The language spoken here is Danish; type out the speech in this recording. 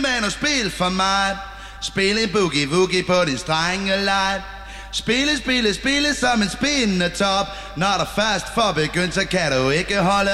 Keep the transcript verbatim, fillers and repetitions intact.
med noget spil for mig. Spil en boogie-woogie på din strengelej. Spille, spille, spille som en spindende top. Når der først får begyndt, så kan du ikke holde